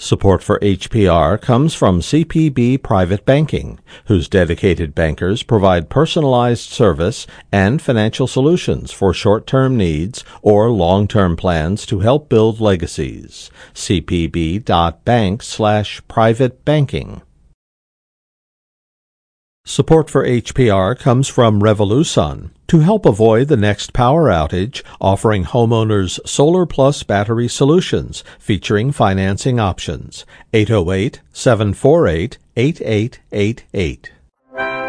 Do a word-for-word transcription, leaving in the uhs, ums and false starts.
Support for H P R comes from C P B Private Banking, whose dedicated bankers provide personalized service and financial solutions for short-term needs or long-term plans to help build legacies. c p b dot bank slash private banking. Support for H P R comes from Revolusun, to help avoid the next power outage, offering homeowners Solar Plus battery solutions featuring financing options. eight oh eight, seven four eight, eight eight eight eight.